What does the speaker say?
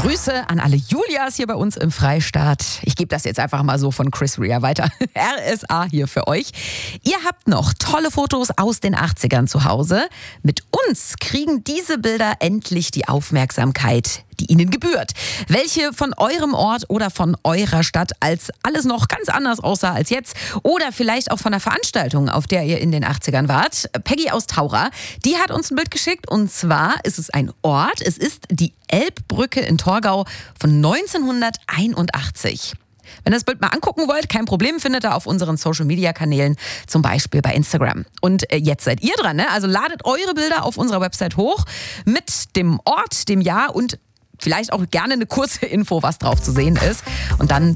Grüße an alle Julias hier bei uns im Freistaat. Ich gebe das jetzt einfach mal so von Chris Rea weiter. RSA hier für euch. Ihr habt noch tolle Fotos aus den 80ern zu Hause. Mit uns kriegen diese Bilder endlich die Aufmerksamkeit, die ihnen gebührt. Welche von eurem Ort oder von eurer Stadt als alles noch ganz anders aussah als jetzt oder vielleicht auch von der Veranstaltung, auf der ihr in den 80ern wart. Peggy aus Taura, die hat uns ein Bild geschickt und zwar ist es ein Ort, es ist die Elbbrücke in Torgau von 1981. Wenn ihr das Bild mal angucken wollt, kein Problem, findet ihr auf unseren Social-Media-Kanälen, zum Beispiel bei Instagram. Und jetzt seid ihr dran, ne? Also ladet eure Bilder auf unserer Website hoch mit dem Ort, dem Jahr und vielleicht auch gerne eine kurze Info, was drauf zu sehen ist. Und dann